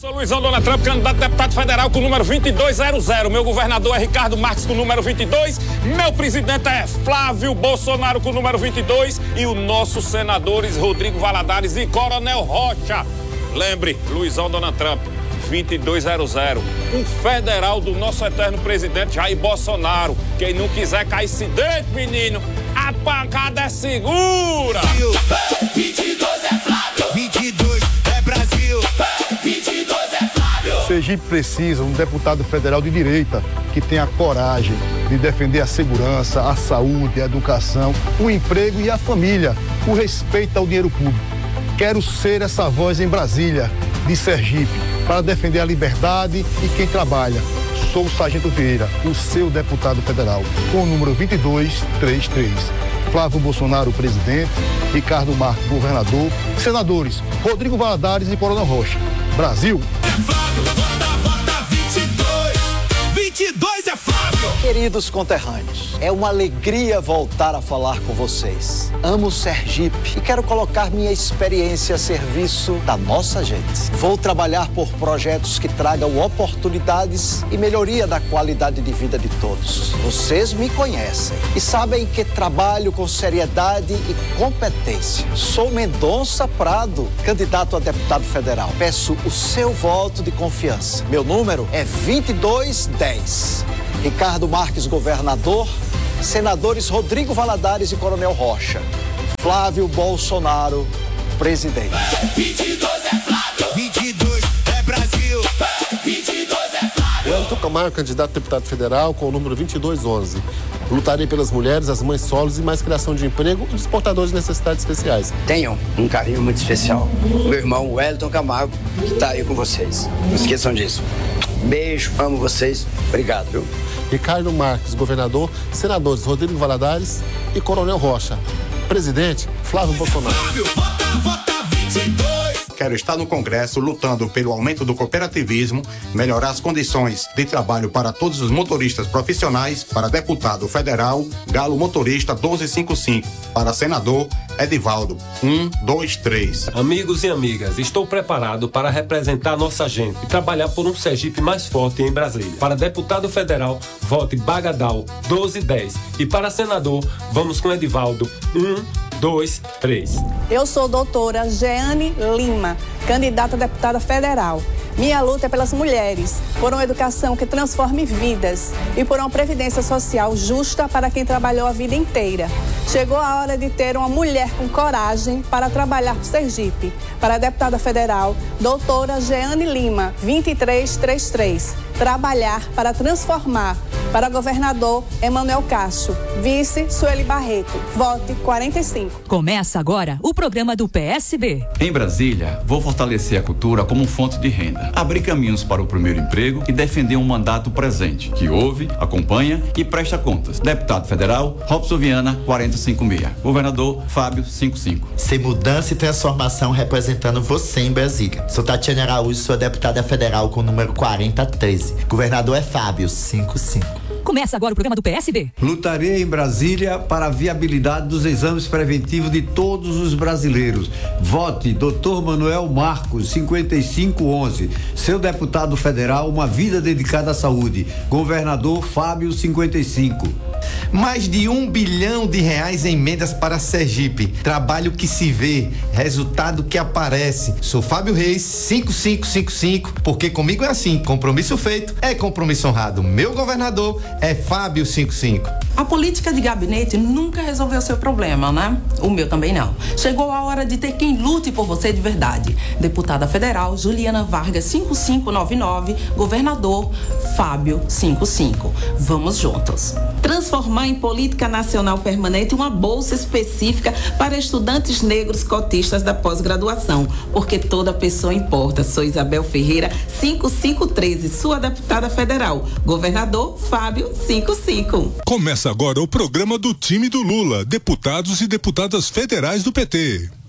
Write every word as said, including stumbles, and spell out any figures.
Sou Luizão Donald Trump, candidato a deputado federal com o número vinte e dois zero zero. Meu governador é Ricardo Marques com o número vinte e dois. Meu presidente é Flávio Bolsonaro com o número vinte e dois. E os nossos senadores Rodrigo Valadares e Coronel Rocha. Lembre, Luizão Donald Trump, vinte e dois zero zero. O federal do nosso eterno presidente Jair Bolsonaro. Quem não quiser cair se dentro, menino, a pancada é segura. vinte e dois é Flávio. vinte e dois é Brasil. vinte e dois é Flávio. Sergipe precisa de um deputado federal de direita que tenha coragem de defender a segurança, a saúde, a educação, o emprego e a família, o respeito ao dinheiro público. Quero ser essa voz em Brasília, de Sergipe, para defender a liberdade e quem trabalha. Sou o Sargento Vieira, o seu deputado federal, com o número vinte e dois trinta e três. Flávio Bolsonaro, presidente, Ricardo Marques, governador, senadores Rodrigo Valadares e Coronel Rocha. Brasil! É Flávio, vota, vota vinte e dois. vinte e dois é Flávio! Queridos conterrâneos, é uma alegria voltar a falar com vocês. Amo Sergipe e quero colocar minha experiência a serviço da nossa gente. Vou trabalhar por projetos que tragam oportunidades e melhoria da qualidade de vida de todos. Vocês me conhecem e sabem que trabalho com seriedade e competência. Sou Mendonça Prado, candidato a deputado federal. Peço o seu voto de confiança. Meu número é vinte e dois dez. Ricardo Marques, governador, senadores Rodrigo Valadares e Coronel Rocha. Flávio Bolsonaro, presidente. vinte e dois é Flávio. vinte e dois é Brasil. vinte e dois é Flávio. Wellington Camargo, candidato a deputado federal com o número vinte e dois onze. Lutarei pelas mulheres, as mães solos e mais criação de emprego e dos portadores de necessidades especiais. Tenham um carinho muito especial. Meu irmão Wellington Camargo, que está aí com vocês. Não esqueçam disso. Beijo, amo vocês. Obrigado, viu? Ricardo Marques, governador, senadores Rodrigo Valadares e Coronel Rocha. Presidente, Flávio Bolsonaro. Flávio, vota, vota vinte e dois. Quero estar no Congresso lutando pelo aumento do cooperativismo, melhorar as condições de trabalho para todos os motoristas profissionais, para deputado federal, Galo Motorista doze cinquenta e cinco, para senador, Edivaldo, um, dois, três. Amigos e amigas, estou preparado para representar nossa gente e trabalhar por um Sergipe mais forte em Brasília. Para deputado federal, vote Bagadal, doze dez. E para senador, vamos com Edivaldo, um, dois, três. Eu sou doutora Jeane Lima, candidata a deputada federal. Minha luta é pelas mulheres, por uma educação que transforme vidas e por uma previdência social justa para quem trabalhou a vida inteira. Chegou a hora de ter uma mulher com coragem para trabalhar por Sergipe. Para a deputada federal, doutora Jeane Lima, vinte e três trinta e três. Trabalhar para transformar. Para governador, Emanuel Castro. Vice, Sueli Barreto. Vote quarenta e cinco. Começa agora o programa do P S B. Em Brasília, vou fortalecer a cultura como fonte de renda, abrir caminhos para o primeiro emprego e defender um mandato presente, que ouve, acompanha e presta contas. Deputado federal, Robson Viana, quarenta e cinco seis. Governador, Fábio, cinquenta e cinco. Ser mudança e transformação representando você em Brasília. Sou Tatiana Araújo, sou deputada federal com o número quarenta treze. Governador é Fábio, cinquenta e cinco. Começa agora o programa do P S B. Lutarei em Brasília para a viabilidade dos exames preventivos de todos os brasileiros. Vote doutor Manuel Marcos, cinquenta e cinco onze. Seu deputado federal, uma vida dedicada à saúde. Governador Fábio, cinquenta e cinco. Mais de um bilhão de reais em emendas para Sergipe. Trabalho que se vê, resultado que aparece. Sou Fábio Reis, cinquenta e cinco cinquenta e cinco, porque comigo é assim, compromisso feito é compromisso honrado. Meu governador é Fábio cinquenta e cinco. A política de gabinete nunca resolveu seu problema, né? O meu também não. Chegou a hora de ter quem lute por você de verdade. Deputada federal Juliana Vargas, cinquenta e cinco noventa e nove. Governador Fábio, cinquenta e cinco. Vamos juntos. Transformar em política nacional permanente uma bolsa específica para estudantes negros cotistas da pós-graduação, porque toda pessoa importa. Sou Isabel Ferreira, cinquenta e cinco treze, sua deputada federal. Governador Fábio, cinquenta e cinco. Começa agora o programa do time do Lula, deputados e deputadas federais do P T.